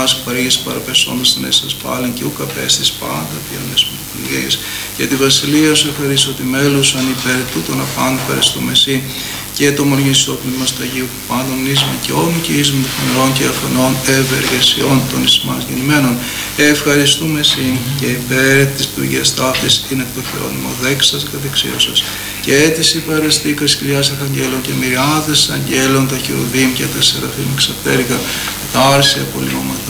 μας παρήγες παραπεσόντας την αίσθηση πάλιν και ούκα πέστης πάντα ποιονές μου πληγές. Για τη βασιλεία σου ευχαρίσω ότι μέλους αν υπέρ τούτων απάντου ευχαριστούμε εσύ και το μονογεννησό πνεύμα του Αγίου που πάντων νίσμα και όνου και ίσμου των φανερών και αφανών ευεργεσιών των εις μας γεννημένων. Ευχαριστούμε εσύ και υπέρ της πληγίας ταύτης είναι εκ το χειρόνιμο δέξας και δεξίως σας. Και της υπαραστήκας χιλιάς αρχαγγέλων και μυριάδες αγγέλων τα χερουβίμ και τα σεραφείμ εξαπτέρικα, τα άρσια πολυώματα